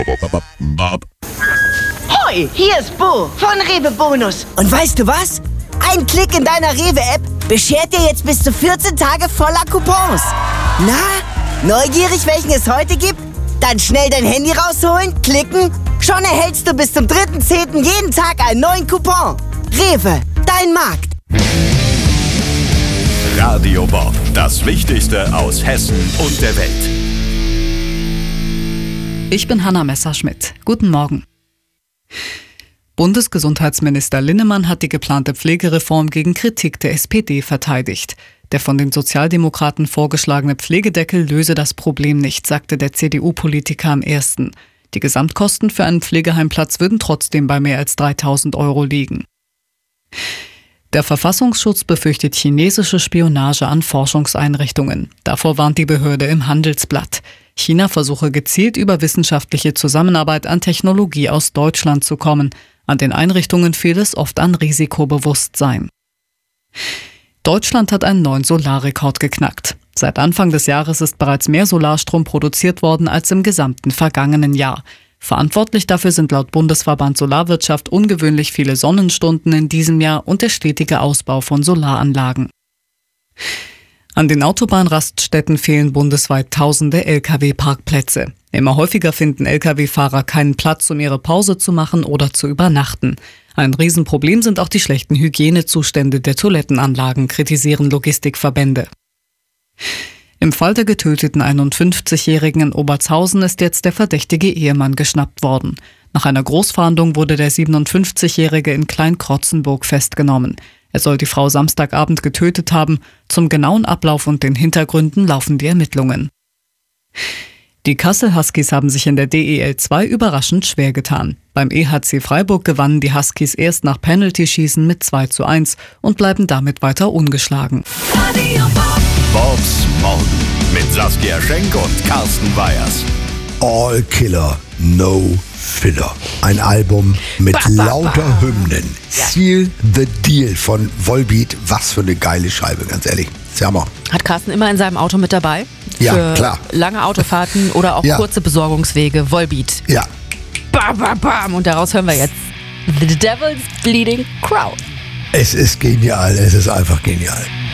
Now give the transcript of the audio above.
Hoi, hier ist Bo von Rewe Bonus. Und weißt du was? Ein Klick in deiner Rewe-App beschert dir jetzt bis zu 14 Tage voller Coupons. Na, neugierig, welchen es heute gibt? Dann schnell dein Handy rausholen, klicken. Schon erhältst du bis zum 3.10. jeden Tag einen neuen Coupon. Rewe, dein Markt. Radio Bob, das Wichtigste aus Hessen und der Welt. Ich bin Hanna Messerschmidt. Guten Morgen. Bundesgesundheitsminister Linnemann hat die geplante Pflegereform gegen Kritik der SPD verteidigt. Der von den Sozialdemokraten vorgeschlagene Pflegedeckel löse das Problem nicht, sagte der CDU-Politiker am 1. Die Gesamtkosten für einen Pflegeheimplatz würden trotzdem bei mehr als 3.000 € liegen. Der Verfassungsschutz befürchtet chinesische Spionage an Forschungseinrichtungen. Davor warnt die Behörde im Handelsblatt. China versuche gezielt über wissenschaftliche Zusammenarbeit an Technologie aus Deutschland zu kommen. An den Einrichtungen fehlt es oft an Risikobewusstsein. Deutschland hat einen neuen Solarrekord geknackt. Seit Anfang des Jahres ist bereits mehr Solarstrom produziert worden als im gesamten vergangenen Jahr. Verantwortlich dafür sind laut Bundesverband Solarwirtschaft ungewöhnlich viele Sonnenstunden in diesem Jahr und der stetige Ausbau von Solaranlagen. An den Autobahnraststätten fehlen bundesweit tausende Lkw-Parkplätze. Immer häufiger finden Lkw-Fahrer keinen Platz, um ihre Pause zu machen oder zu übernachten. Ein Riesenproblem sind auch die schlechten Hygienezustände der Toilettenanlagen, kritisieren Logistikverbände. Im Fall der getöteten 51-Jährigen in Obertshausen ist jetzt der verdächtige Ehemann geschnappt worden. Nach einer Großfahndung wurde der 57-Jährige in Klein-Krotzenburg festgenommen. Er soll die Frau Samstagabend getötet haben. Zum genauen Ablauf und den Hintergründen laufen die Ermittlungen. Die Kassel Huskies haben sich in der DEL 2 überraschend schwer getan. Beim EHC Freiburg gewannen die Huskies erst nach Penalty-Schießen mit 2:1 und bleiben damit weiter ungeschlagen. Bobs Morgen mit Saskia Schenk und Carsten Weyers. All Killer, No Filler. Ein Album mit lauter Hymnen. Seal the Deal von Volbeat. Was für eine geile Scheibe, ganz ehrlich. Hammer. Hat Carsten immer in seinem Auto mit dabei? Ja, für klar. Lange Autofahrten oder auch kurze Besorgungswege. Volbeat. Ja. Bam, bam, bam. Und daraus hören wir jetzt The Devil's Bleeding Crown. Es ist genial. Es ist einfach genial.